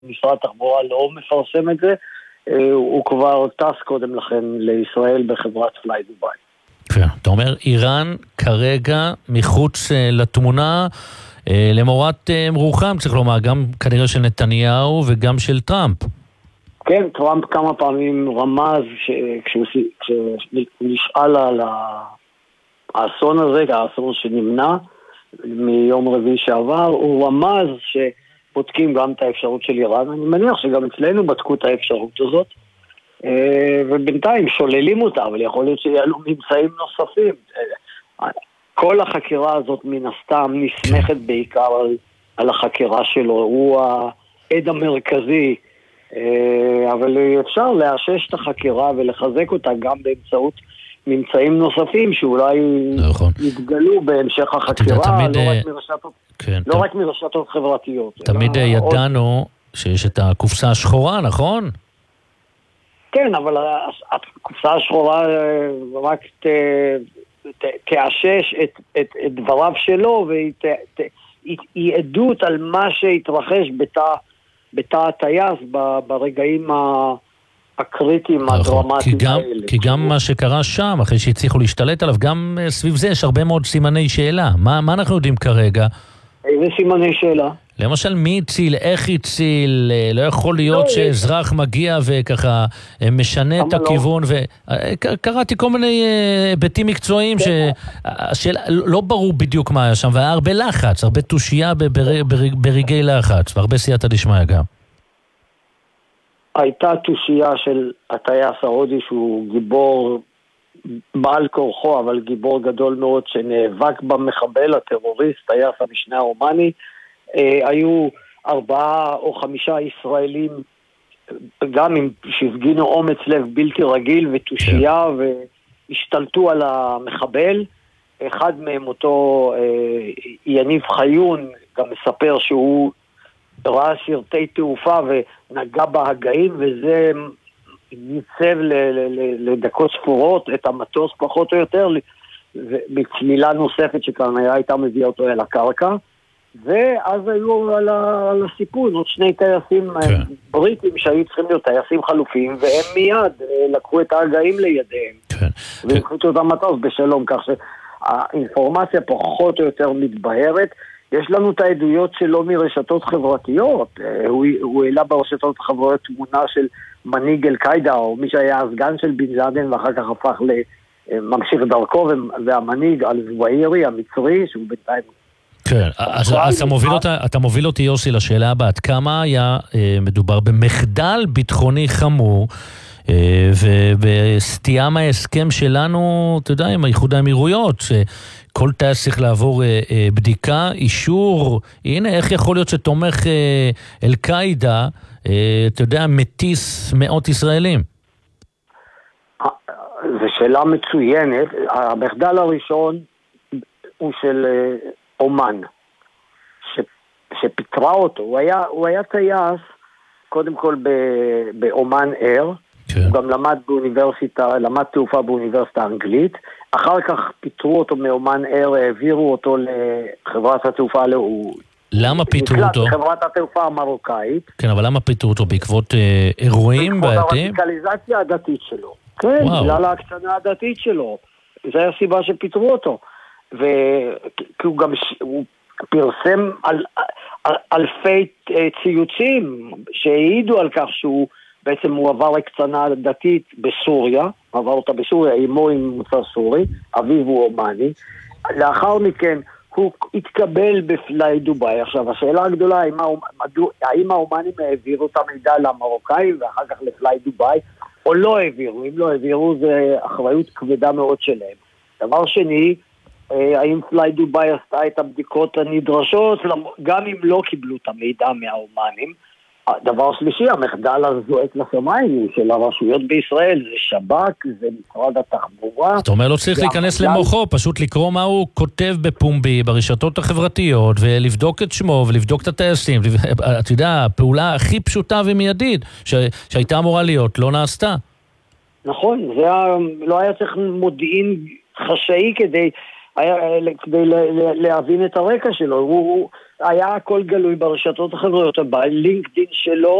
משרד התחבורה לא מפרסם את זה, הוא כבר טס קודם לכן לישראל בחברת פליי דובאי. אתה אומר, איראן כרגע מחוץ לתמונה, למורת רוחם, צריך לומר, גם כנראה של נתניהו וגם של טראמפ. כן, טראמפ כמה פעמים רמז, כשהוא נשאל על האסון הזה, האסון שנמנע מיום רביעי שעבר, הוא רמז שבודקים גם את האפשרות של איראן. אני מניח שגם אצלנו בדקו את האפשרות הזאת, ובינתיים שוללים אותה, אבל יכול להיות שיעלו ממצאים נוספים. כל החקירה הזאת מן הסתם נסמכת בעיקר על החקירה שלו, הוא העד המרכזי, אבל אפשר לאשש את החקירה ולחזק אותה גם באמצעות ממצאים נוספים שאולי יתגלו בהמשך החקירה, לא רק מרשתות חברתיות. תמיד ידענו שיש את הקופסה השחורה, נכון? כן, אבל הקופסה השחורה רק תאשש את דבריו שלו, והיא עדות על מה שהתרחש בתא הטייס ברגעים הקריטיים הדרמטיים האלה. כי גם מה שקרה שם, אחרי שהצליחו להשתלט עליו, גם סביב זה יש הרבה מאוד סימני שאלה. מה אנחנו יודעים כרגע? איזה סימני שאלה? למשל, מי הציל, איך הציל, לא יכול להיות שאזרח מגיע וככה משנה את הכיוון, וקראתי כל מיני היבטים מקצועיים שלא ברור בדיוק מה היה שם, והיה הרבה לחץ, הרבה תושייה ברגעי לחץ, והרבה סייעתא דשמיא גם. הייתה תושייה של הטייס ההודי שהוא גיבור בעל כורחו, אבל גיבור גדול מאוד שנאבק במחבל, הטרוריסט, טייס המשנה הרומני. היו 4 או 5 ישראלים גם שהפגינו אומץ לב בלתי רגיל ותושייה והשתלטו על המחבל. אחד מהם, אותו יניב חיון, גם מספר שהוא ראה סרטי תעופה ונגע בהגאים, וזה ניצב לדקות ספורות את המטוס פחות או יותר, בצלילה נוספת שכנראה הייתה מביאה אותו אל הקרקע. ואז היו על הסיפון עוד 2 טייסים בריטים שהיו צריכים להיות טייסים חלופים, והם מיד לקחו את ההגאים לידיהם והנחתו את המטוס בשלום, כך שהאינפורמציה פחות או יותר מתבהרת. יש לנו את העדויות שלו מרשתות חברתיות. הוא העלה ברשתות חברתיות תמונה של מנהיג אל-קאידה, או מי שהיה הסגן של בן לאדן ואחר כך הפך לממשיך דרכו, והמנהיג אל-זווהירי המצרי, שהוא בינתיים... כן, אז אתה מוביל אותי, יוסי, לשאלה הבאה. עד כמה היה מדובר במחדל ביטחוני חמור, ובסטייה מההסכם שלנו, אתה יודע, עם האיחוד האמירויות, שכל טייס צריך לעבור בדיקה, אישור. הנה, איך יכול להיות שתומך אל-קאידה, אתה יודע, מטיס מאות ישראלים? זו שאלה מצוינת. המחדל הראשון הוא של אומן, שפיתרה אותו. הוא היה טייס, קודם כל באומן אייר, הוא גם למד תעופה באוניברסיטה האנגלית, אחר כך פיתרו אותו מאומן אייר, העבירו אותו לחברת התעופה למה פיתרו אותו? חברת התעופה המרוקאית. כן, אבל למה פיתרו אותו? בעקבות אירועים בעתים? בעקבות הרדיקליזציה הדתית שלו. כן, בגלל ההקצנה הדתית שלו. זו הסיבה שפיתרו אותו. כי הוא גם פרסם אלפי ציוצים שהעידו על כך שהוא בעצם הוא עבר הקצנה דתית בסוריה, עבר אותה בסוריה, אמו עם מוצא סורי, אביו הוא אומני. לאחר מכן הוא התקבל בפליי דובאי. עכשיו, השאלה הגדולה, האם האומנים העבירו את המידע למרוקאים ואחר כך לפליי דובאי, או לא העבירו? אם לא העבירו, זה אחריות כבדה מאוד שלהם. דבר שני, האם פליי דובאי עשתה את הבדיקות הנדרשות, גם אם לא קיבלו את המידע מהאומנים. דבר שלישי, המחדל הזועק לשמיים של הרשויות בישראל, זה שב"כ, זה משרד התחבורה. זאת אומרת, לא צריך להיכנס למוחו, פשוט לקרוא מה הוא כותב בפומבי, ברשתות החברתיות, ולבדוק את שמו, ולבדוק את הטייסים. אתה יודע, הפעולה הכי פשוטה ומיידית, שהייתה אמורה להיות, לא נעשתה. נכון, לא היה צריך מודיעין חשאי כדי להבין את הרקע שלו. היה הכל גלוי ברשתות החברתיות, בלינקדאין שלו,